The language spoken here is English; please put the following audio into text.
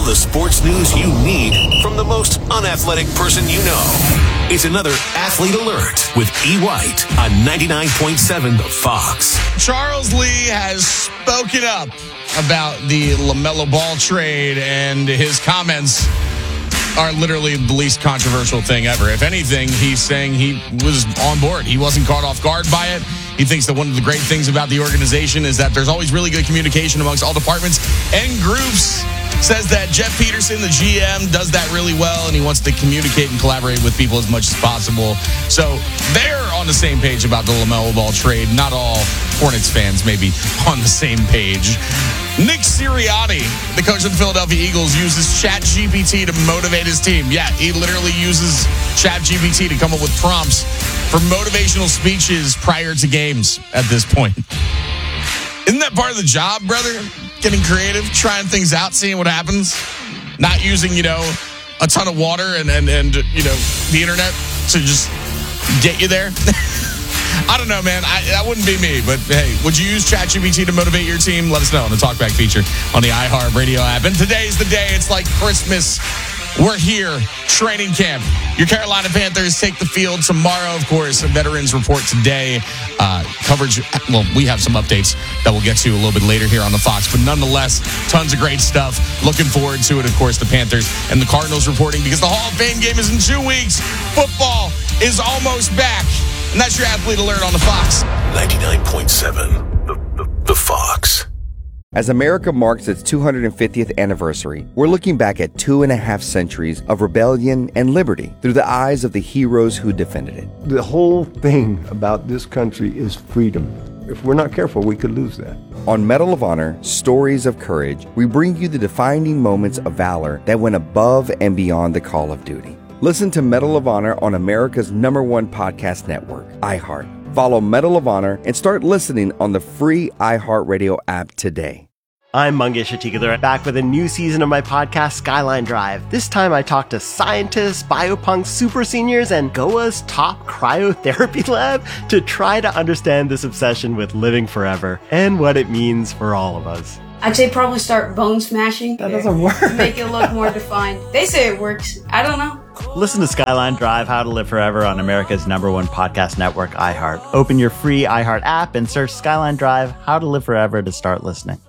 the sports news you need from the most unathletic person you know. It's another Athlete Alert with E. White on 99.7 The Fox. Charles Lee has spoken up about the LaMelo Ball trade, and his comments are literally the least controversial thing ever. If anything, he's saying he was on board. He wasn't caught off guard by it. He thinks that one of the great things about the organization is that there's always really good communication amongst all departments and groups. Says that Jeff Peterson, the GM, does that really well, and he wants to communicate and collaborate with people as much as possible. So they're on the same page about the LaMelo Ball trade. Not all Hornets fans may be on the same page. Nick Sirianni, the coach of the Philadelphia Eagles, uses ChatGPT to motivate his team. Yeah, he literally uses ChatGPT to come up with prompts for motivational speeches prior to games at this point. Isn't that part of the job, brother? Getting creative, trying things out, seeing what happens. Not using, a ton of water and the internet to just get you there. I don't know, man. That wouldn't be me. But, hey, would you use ChatGPT to motivate your team? Let us know on the Talkback feature on the iHeart Radio app. And today's the day. It's like Christmas. We're here. Training camp. Your Carolina Panthers take the field tomorrow, of course. A veterans report today. Coverage, well, we have some updates that we'll get to a little bit later here on the Fox. But nonetheless, tons of great stuff. Looking forward to it, of course, the Panthers and the Cardinals reporting because the Hall of Fame game is in 2 weeks. Football is almost back. And that's your Athlete Alert on the Fox. 99.7 The Fox. As America marks its 250th anniversary, we're looking back at 2.5 centuries of rebellion and liberty through the eyes of the heroes who defended it. The whole thing about this country is freedom. If we're not careful, we could lose that. On Medal of Honor, Stories of Courage, we bring you the defining moments of valor that went above and beyond the call of duty. Listen to Medal of Honor on America's #1 podcast network, iHeart. Follow Medal of Honor and start listening on the free iHeartRadio app today. I'm Mangesh Atikadar, back with a new season of my podcast, Skyline Drive. This time I talk to scientists, biopunks, super seniors, and Goa's top cryotherapy lab to try to understand this obsession with living forever and what it means for all of us. I'd say probably start bone smashing. That doesn't work. Make it look more defined. They say it works. I don't know. Listen to Skyline Drive, How to Live Forever on America's #1 podcast network, iHeart. Open your free iHeart app and search Skyline Drive, How to Live Forever to start listening.